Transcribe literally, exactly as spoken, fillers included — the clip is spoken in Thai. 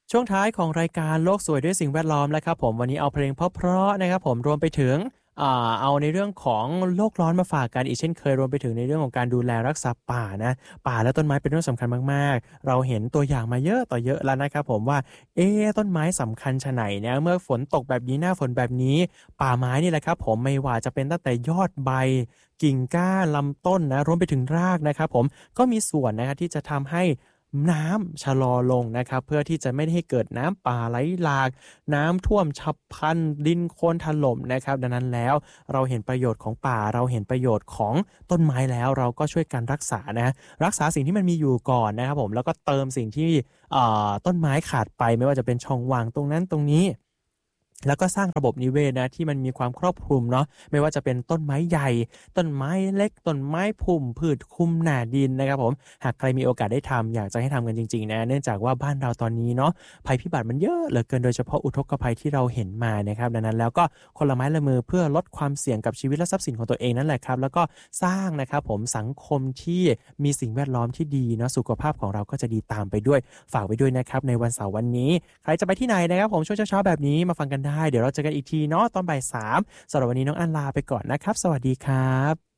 ช่วงท้ายของรายการโลกสวยด้วยสิ่งแวดล้อมแล้วครับผมวันนี้เอาเพลงเพราะๆนะครับผมรวมไปถึงอ่าเอาในเรื่องของโลกร้อนมาฝากกันอีกเช่นเคยรวมไปถึงในเรื่องของการดูแลรักษาป่านะป่าและต้นไม้เป็นเรื่องสำคัญมากๆเราเห็นตัวอย่างมาเยอะต่อเยอะแล้วนะครับผมว่าเอ๊ะต้นไม้สำคัญไฉนนะเมื่อฝนตกแบบนี้หน้าฝนแบบนี้ป่าไม้นี่แหละครับผมไม่ว่าจะเป็นตั้งแต่ยอดใบกิ่งก้านลำต้นนะรวมไปถึงรากนะครับผมก็มีส่วนนะครับที่จะทำให้ น้ำชะลอลงนะครับเพื่อที่จะไม่ให้เกิดน้ำป่าไหลหลากน้ำท่วมฉับพลันดินโคลนถล่มนะครับดังนั้นแล้วเราเห็นประโยชน์ของป่าเราเห็นประโยชน์ของต้นไม้แล้วเราก็ช่วยกันรักษานะรักษาสิ่งที่มันมีอยู่ก่อนนะครับผมแล้วก็เติมสิ่งที่เอ่อต้นไม้ขาดไปไม่ว่าจะเป็นช่องว่างตรงนั้นตรงนี้ แล้วก็สร้างระบบนิเวศนะที่มันมีความครอบคลุมเนาะไม่ว่าจะเป็นต้นไม้ใหญ่ต้นไม้เล็กต้นไม้พุ่มพืชคลุมหน้าดินนะครับผมหากใครมีโอกาสได้ทำอยากจะให้ทำกันจริงๆนะเนื่องจากว่าบ้านเราตอนนี้เนาะภัยพิบัติมันเยอะเหลือเกินโดยเฉพาะอุทกภัยที่เราเห็นมานะครับดังนั้นแล้วก็คนละไม้ละมือเพื่อลดความเสี่ยงกับชีวิตและทรัพย์สินของตัวเองนั่นแหละครับแล้วก็สร้างนะครับผมสังคมที่มีสิ่งแวดล้อมที่ดีเนาะสุขภาพของเราก็จะดีตามไปด้วยฝากไว้ด้วยนะครับในวันเสาร์วันนี้ใครจะไปที่ไหนนะครับผมช่วงเช้าๆแบบนี้มาฟังกันได้เดี๋ยวเราเจอกันอีกทีเนาะตอนบ่ายสามสำหรับวันนี้น้องอันลาไปก่อนนะครับสวัสดีครับ